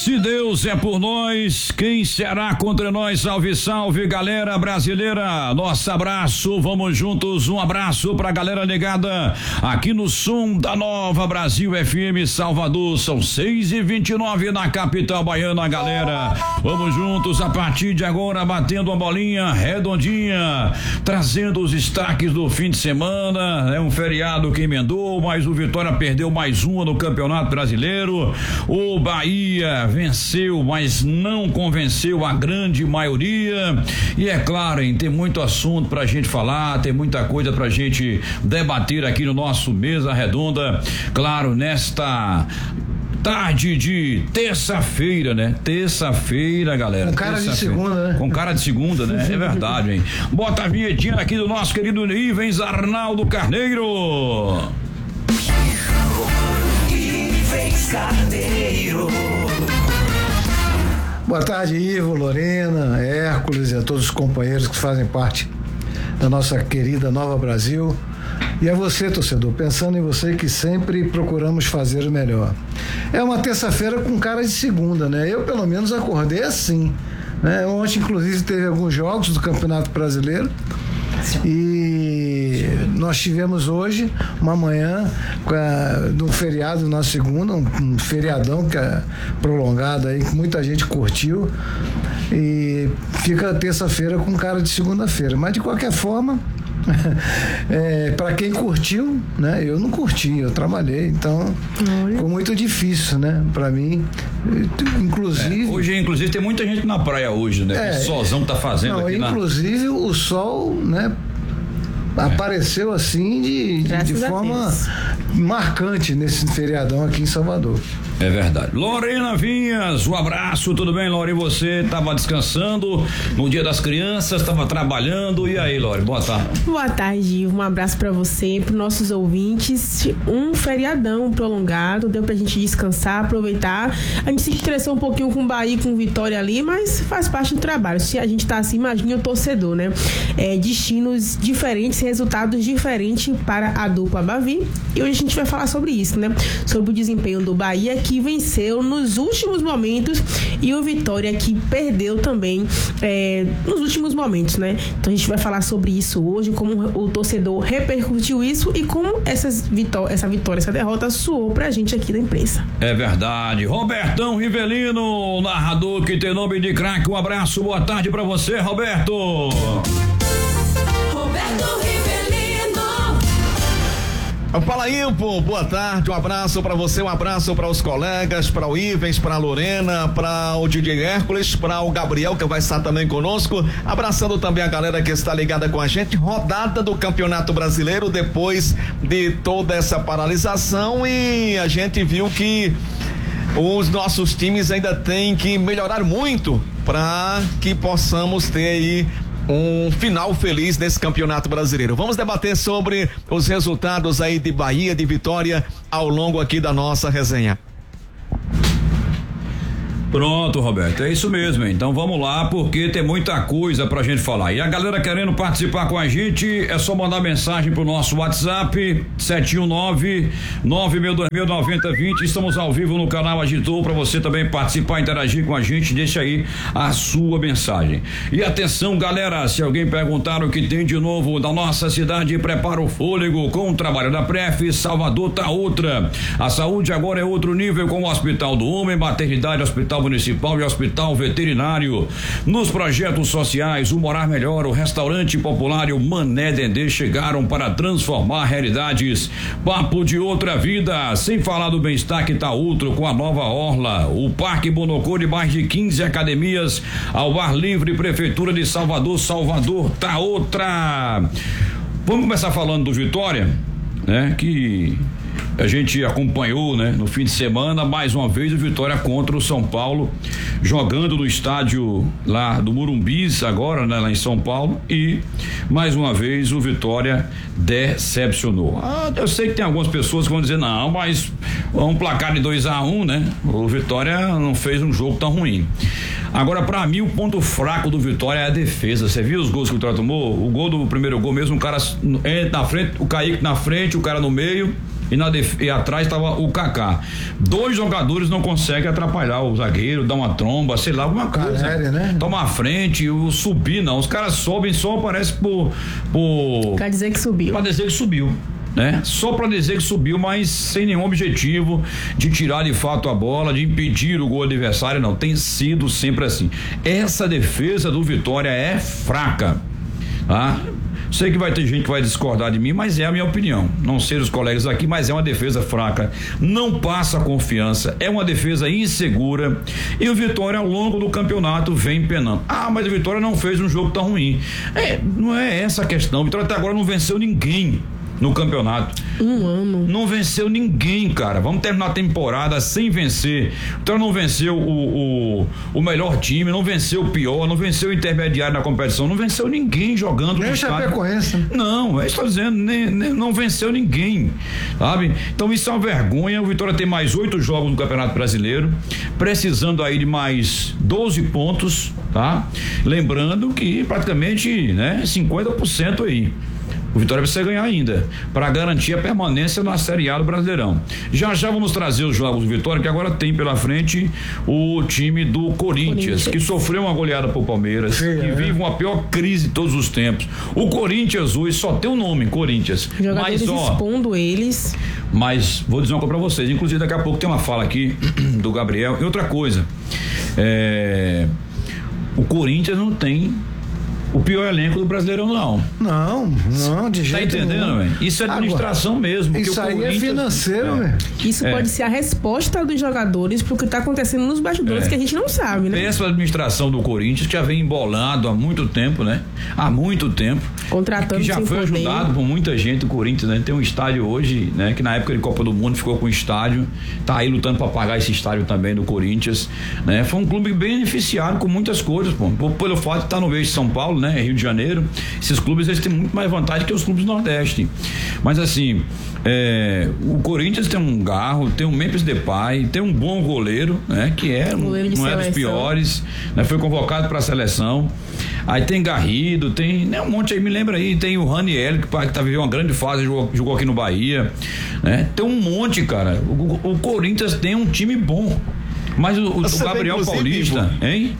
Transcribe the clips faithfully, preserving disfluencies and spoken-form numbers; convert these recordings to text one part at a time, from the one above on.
Se Deus é por nós, quem será contra nós? Salve, salve, galera brasileira. Nosso abraço, vamos juntos. Um abraço pra galera ligada aqui no som da Nova Brasil F M Salvador. São seis e vinte e nove na capital baiana, galera. Vamos juntos a partir de agora, batendo uma bolinha redondinha, trazendo os destaques do fim de semana. É um feriado que emendou, mas o Vitória perdeu mais uma no Campeonato Brasileiro. O Bahia venceu, mas não convenceu a grande maioria. E é claro, hein, tem muito assunto pra gente falar, tem muita coisa pra gente debater aqui no nosso Mesa Redonda. Claro, nesta tarde de terça-feira, né? Terça-feira, galera. Com cara de segunda, né? Com cara de segunda, né? É verdade, hein? Bota a vinhetinha aqui do nosso querido Ivens Arnaldo Carneiro. Ivens Carneiro. Boa tarde, Ivo, Lorena, Hércules e a todos os companheiros que fazem parte da nossa querida Nova Brasil. E a você, torcedor, pensando em você, que sempre procuramos fazer o melhor. É uma terça-feira com cara de segunda, né? Eu, pelo menos, acordei assim, né? Ontem, inclusive, teve alguns jogos do Campeonato Brasileiro. E nós tivemos hoje uma manhã do feriado na segunda, um, um feriadão que é prolongado aí, que muita gente curtiu, e fica terça-feira com cara de segunda-feira, mas de qualquer forma, é, para quem curtiu, né? Eu não curti, eu trabalhei, então ficou muito difícil, né? Para mim, inclusive. É, hoje, inclusive, tem muita gente na praia hoje, né? É, que o solzão tá fazendo não, aqui. Inclusive, na... o sol, né? É. Apareceu assim de, de, de forma marcante nesse feriadão aqui em Salvador. É verdade. Lorena Vinhas, um abraço, tudo bem, Lore? Você estava descansando no Dia das Crianças, estava trabalhando, e aí, Lore? Boa tarde. Boa tarde, Ivo, um abraço para você, para nossos ouvintes. Um feriadão prolongado, deu pra gente descansar, aproveitar. A gente se estressou um pouquinho com o Bahia, com o Vitória ali, mas faz parte do trabalho. Se a gente tá assim, imagina o torcedor, né? É, destinos diferentes, resultados diferentes para a dupla Bavi. E hoje a gente vai falar sobre isso, né? Sobre o desempenho do Bahia, que venceu nos últimos momentos, e o Vitória, que perdeu também é, nos últimos momentos, né? Então a gente vai falar sobre isso hoje, como o torcedor repercutiu isso e como essas vitó- essa vitória, essa derrota soou pra gente aqui da imprensa. É verdade. Robertão Rivelino, narrador que tem nome de craque, um abraço, boa tarde pra você, Roberto. Roberto Rivelino. Fala, Ivo, boa tarde, um abraço pra você, um abraço para os colegas, para o Ivens, pra Lorena, para o D J Hércules, para o Gabriel, que vai estar também conosco, abraçando também a galera que está ligada com a gente. Rodada do Campeonato Brasileiro depois de toda essa paralisação, e a gente viu que os nossos times ainda têm que melhorar muito para que possamos ter aí um final feliz nesse Campeonato Brasileiro. Vamos debater sobre os resultados aí de Bahia, de Vitória, ao longo aqui da nossa resenha. Pronto, Roberto, é isso mesmo. Então vamos lá, porque tem muita coisa pra gente falar. E a galera querendo participar com a gente, é só mandar mensagem pro nosso WhatsApp sete um nove, nove dois zero, nove zero dois zero. Estamos ao vivo no canal Agitou, para você também participar, interagir com a gente. Deixa aí a sua mensagem. E atenção, galera, se alguém perguntar o que tem de novo da nossa cidade, prepara o fôlego com o trabalho da Pref. Salvador tá outra. A saúde agora é outro nível, com o Hospital do Homem, Maternidade, Hospital Municipal e Hospital Veterinário. Nos projetos sociais, o Morar Melhor, o Restaurante Popular e o Mané Dendê chegaram para transformar realidades. Papo de outra vida, sem falar do bem-estar que tá outro com a nova orla, o Parque Bonocô de mais de quinze academias ao ar livre, Prefeitura de Salvador. Salvador tá outra. Vamos começar falando do Vitória, né? Que a gente acompanhou, né, no fim de semana, mais uma vez o Vitória contra o São Paulo, jogando no estádio lá do Morumbis agora, né, lá em São Paulo, e mais uma vez o Vitória decepcionou. Ah, eu sei que tem algumas pessoas que vão dizer, não, mas um placar de dois a um, né? O Vitória não fez um jogo tão ruim. Agora, pra mim, o ponto fraco do Vitória é a defesa. Você viu os gols que o Vitória tomou? O gol do primeiro gol mesmo, o cara na frente, o Kaique na frente, o cara no meio. e, na def... e atrás estava o Kaká. Dois jogadores não conseguem atrapalhar o zagueiro, dar uma tromba, sei lá, alguma coisa. Caléria, né? Tomar a frente, o subir não. Os caras sobem só aparece por, por. Quer dizer que subiu. Pra dizer que subiu. Né? Só para dizer que subiu, mas sem nenhum objetivo de tirar de fato a bola, de impedir o gol adversário, não, tem sido sempre assim. Essa defesa do Vitória é fraca, tá? Sei que vai ter gente que vai discordar de mim, mas é a minha opinião, não sei os colegas aqui, mas é uma defesa fraca, não passa confiança, é uma defesa insegura, e o Vitória ao longo do campeonato vem penando. Ah, mas o Vitória não fez um jogo tão ruim. É, não é essa a questão, o Vitória até agora não venceu ninguém no campeonato. Um ano. Não venceu ninguém, cara. Vamos terminar a temporada sem vencer. Então não venceu o, o, o melhor time, não venceu o pior, não venceu o intermediário na competição, não venceu ninguém jogando. Nem o Chapecoense. Não, eu estou dizendo, nem, nem, não venceu ninguém, sabe? Então isso é uma vergonha. O Vitória tem mais oito jogos no Campeonato Brasileiro, precisando aí de mais doze pontos, tá? Lembrando que praticamente, né, cinquenta por cento aí. O Vitória precisa ganhar ainda, para garantir a permanência na Série A do Brasileirão. Já já vamos trazer os jogos do Vitória, que agora tem pela frente o time do Corinthians, Corinthians. que sofreu uma goleada pro Palmeiras, Sim, que é. vive uma pior crise de todos os tempos. O Corinthians hoje só tem o um nome, Corinthians. Jogadores mas, ó, expondo eles. Mas vou dizer uma coisa pra vocês, inclusive daqui a pouco tem uma fala aqui do Gabriel. E outra coisa, é, o Corinthians não tem o pior elenco do Brasileirão, não. Não, não, de jeito nenhum. Tá entendendo, velho? Isso é administração Agora, mesmo. Isso aí é financeiro, velho. É. Isso é. pode ser a resposta dos jogadores pro que tá acontecendo nos bastidores, é. que a gente não sabe, né? Essa administração do Corinthians que já vem embolado há muito tempo, né? Há muito tempo. Contratando que já foi poder. ajudado por muita gente, o Corinthians, né? Tem um estádio hoje, né? Que na época de Copa do Mundo ficou com estádio, tá aí lutando pra pagar esse estádio também do Corinthians, né? Foi um clube beneficiado com muitas coisas, pô. Pelo fato de estar no eixo de São Paulo, né? Rio de Janeiro, esses clubes eles têm muito mais vantagem que os clubes do Nordeste. Mas assim, é, o Corinthians tem um Garro, tem um Memphis Depay, tem um bom goleiro, né? Que é, um, não é dos piores, né? Foi convocado para a seleção. Aí tem Garrido, tem né, um monte aí, me lembra aí, tem o Raniel, que, que tá vivendo uma grande fase, jogou, jogou aqui no Bahia, né? Tem um monte, cara. O, o Corinthians tem um time bom, mas o, o Gabriel Paulista, hein?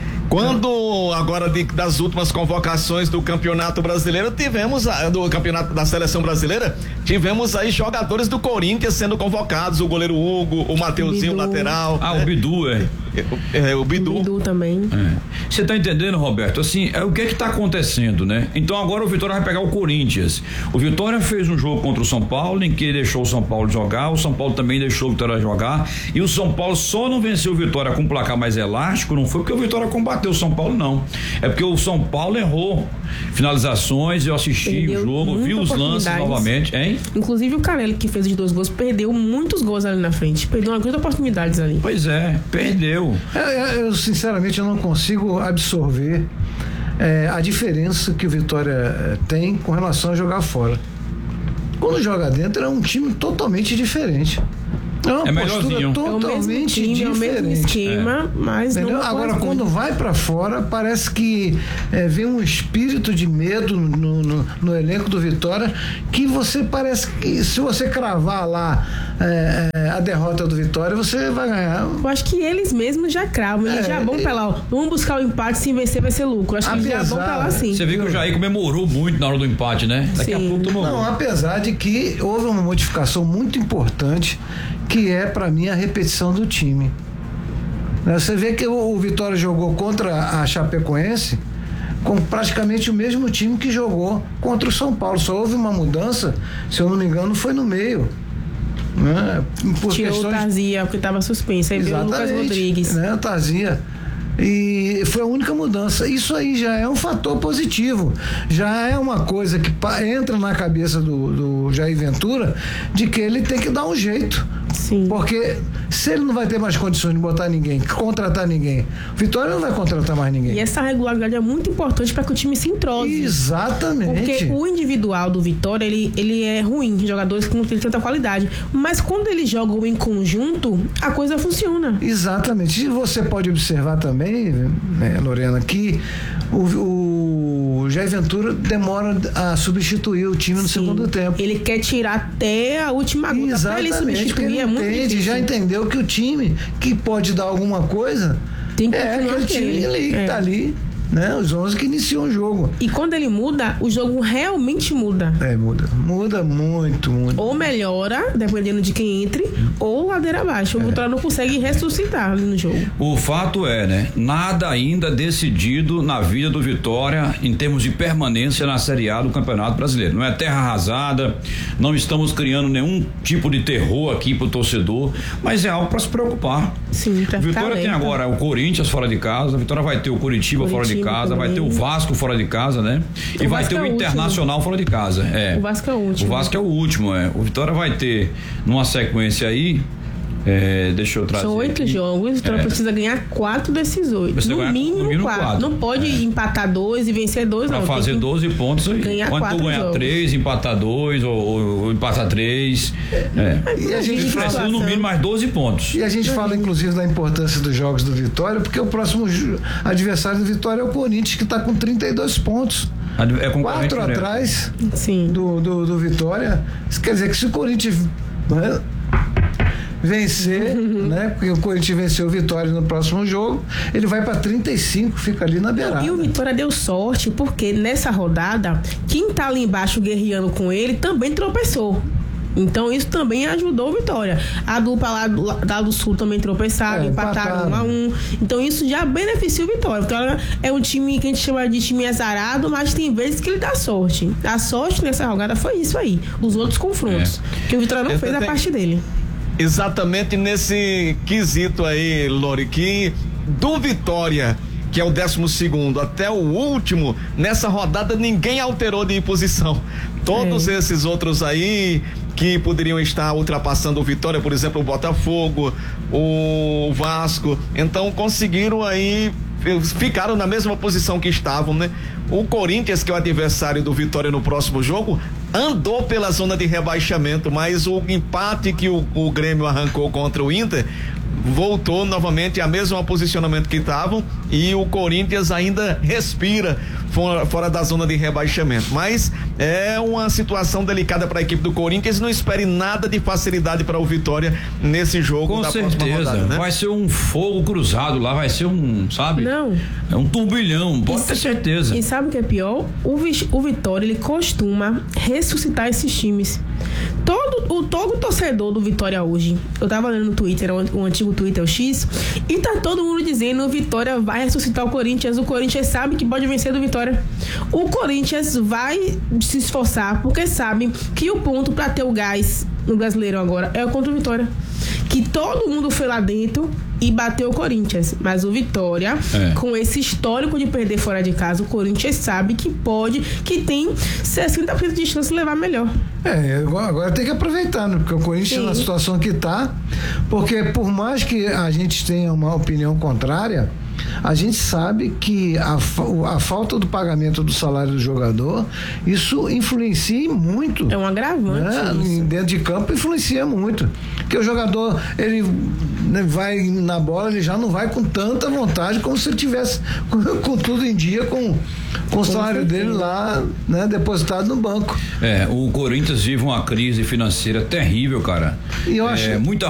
Quando agora de, das últimas convocações do Campeonato Brasileiro, tivemos a, do Campeonato da Seleção Brasileira, tivemos aí jogadores do Corinthians sendo convocados, o goleiro Hugo, o Mateuzinho, o lateral. Ah, né? o Bidu, é. É, é o Bidu. O Bidu também. Você é. tá entendendo, Roberto? Assim, é o que é que tá acontecendo, né? Então agora o Vitória vai pegar o Corinthians. O Vitória fez um jogo contra o São Paulo, em que deixou o São Paulo jogar, o São Paulo também deixou o Vitória jogar, e o São Paulo só não venceu o Vitória com um placar mais elástico, não foi porque o Vitória combateu o São Paulo, não. É porque o São Paulo errou finalizações, eu assisti perdeu o jogo, vi os lances novamente, hein? Inclusive o Carelli, que fez os dois gols, perdeu muitos gols ali na frente, perdeu uma grande oportunidades ali. Pois é, perdeu. Eu, eu sinceramente eu não consigo absorver é, a diferença que o Vitória tem com relação a jogar fora. Quando joga dentro é um time totalmente diferente. É uma é postura totalmente time, diferente. É o mesmo esquema, é. mas Entendeu? não Agora, quando vai pra fora, parece que é, vem um espírito de medo no, no, no elenco do Vitória, que você parece que se você cravar lá é, é, a derrota do Vitória, você vai ganhar. Eu acho que eles mesmos já cravam, eles é, já vão pra lá. Vamos buscar o empate, se vencer vai ser lucro. Acho que eles já vão pra lá sim. Você viu que o Jair comemorou muito na hora do empate, né? Daqui sim. a pouco tomou. Não, apesar de que houve uma modificação muito importante, que é para mim a repetição do time. Você vê que o Vitória jogou contra a Chapecoense com praticamente o mesmo time que jogou contra o São Paulo, só houve uma mudança, se eu não me engano, foi no meio, né? Por tirou questões... o Tarzia, porque estava suspenso, aí veio o Lucas Rodrigues, né? Tarzia. E foi a única mudança. Isso aí já é um fator positivo, já é uma coisa que entra na cabeça do, do Jair Ventura, de que ele tem que dar um jeito. Sim. Porque se ele não vai ter mais condições de botar ninguém, contratar ninguém, Vitória não vai contratar mais ninguém. E essa regularidade é muito importante para que o time se entrose. Exatamente. Porque o individual do Vitória, ele, ele é ruim, jogadores que não têm tanta qualidade. Mas quando eles jogam em conjunto, a coisa funciona. Exatamente. E você pode observar também, né, Lorena, que o, o o Jair Ventura demora a substituir o time no Sim. segundo tempo. Ele quer tirar até a última gota. Exatamente, pra ele substituir, ele é muito entende, difícil. já entendeu que o time que pode dar alguma coisa tem que é aquele time ali que é. tá ali. Né? Os onze que iniciam o jogo. E quando ele muda, o jogo realmente muda. É, muda. Muda muito, muito. Ou melhora, dependendo de quem entre, ou ladeira abaixo. O é. Vitória não consegue ressuscitar ali no jogo. O fato é, né? Nada ainda decidido na vida do Vitória em termos de permanência na Série A do Campeonato Brasileiro. Não é terra arrasada, não estamos criando nenhum tipo de terror aqui pro torcedor, mas é algo para se preocupar. Sim, pra Vitória tem agora o Corinthians fora de casa, a Vitória vai ter o Curitiba, Curitiba fora de casa, também. Vai ter o Vasco fora de casa, né? E o vai Vasco ter o é Internacional último. Fora de casa. É. O Vasco é o último. O Vasco é o último, é. O Vitória vai ter numa sequência aí. É, deixa eu trazer. São oito aqui. jogos, o Vitória é. precisa ganhar quatro desses oito. No mínimo, no mínimo quatro. quatro. Não pode é. empatar dois e vencer dois, pra não. fazer doze pontos aí. Ganhar Quando tu ganhar três, empatar dois ou, ou, ou empatar três. É. E a gente precisa no mínimo mais doze pontos. E a gente fala, inclusive, da importância dos jogos do Vitória, porque o próximo adversário do Vitória é o Corinthians, que está com trinta e dois pontos. É Quatro atrás Sim. Do, do, do Vitória. Isso quer dizer que se o Corinthians. Né, vencer, uhum. né? Porque o Corinthians venceu o Vitória no próximo jogo, ele vai para trinta e cinco, fica ali na beirada. E o Vitória deu sorte, porque nessa rodada, quem tá ali embaixo guerreando com ele também tropeçou. Então isso também ajudou o Vitória. A dupla lá do, lá do Sul também tropeçaram, é, empataram um a um. Então isso já beneficia o Vitória. O Vitória é um time que a gente chama de time azarado, mas tem vezes que ele dá sorte. A sorte nessa rodada foi isso aí. Os outros confrontos. É. Que o Vitória não Eu fez a parte dele. Exatamente nesse quesito aí, Lori, que do Vitória, que é o décimo segundo, até o último, nessa rodada ninguém alterou de posição. Todos é. esses outros aí que poderiam estar ultrapassando o Vitória, por exemplo, o Botafogo, o Vasco, então conseguiram aí, ficaram na mesma posição que estavam, né? O Corinthians, que é o adversário do Vitória no próximo jogo, andou pela zona de rebaixamento, mas o empate que o, o Grêmio arrancou contra o Inter voltou novamente ao mesmo posicionamento que estavam, e o Corinthians ainda respira fora, fora da zona de rebaixamento, mas é uma situação delicada para a equipe do Corinthians. Não espere nada de facilidade para o Vitória nesse jogo. Com da certeza, próxima rodada, né? Vai ser um fogo cruzado lá, vai ser um, sabe? Não. É um turbilhão, pode e, ter certeza. E sabe o que é pior? O, o Vitória, ele costuma ressuscitar esses times. Todo o todo torcedor do Vitória hoje, eu tava lendo no Twitter, o, o antigo Twitter, o X, e tá todo mundo dizendo o Vitória vai ressuscitar o Corinthians. O Corinthians sabe que pode vencer do Vitória. O Corinthians vai se esforçar, porque sabe que o ponto pra ter o gás no Brasileirão agora é o contra o Vitória. Que todo mundo foi lá dentro e bateu o Corinthians, mas o Vitória, é. com esse histórico de perder fora de casa, o Corinthians sabe que pode, que tem sessenta por cento de chance de levar melhor. É, agora tem que aproveitar, né? Porque o Corinthians, Sim. na situação que tá, porque por mais que a gente tenha uma opinião contrária, a gente sabe que a, a falta do pagamento do salário do jogador, isso influencia muito. É um agravante. Né? Dentro de campo influencia muito. Porque o jogador, ele né, vai na bola, ele já não vai com tanta vontade como se ele tivesse com, com tudo em dia, com, com o salário dele lá, né, depositado no banco. É, o Corinthians vive uma crise financeira terrível, cara. E eu é, acho... muita